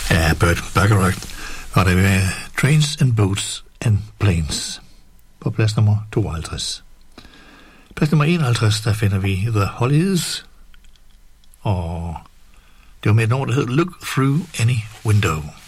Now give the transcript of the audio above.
Ja, Burt Bacharach var det ved Trains and Boats and Planes på plads nummer 52. Plads nummer 51, der finder vi The Hollies, og det var med et nummer, der hed Look Through Any Window.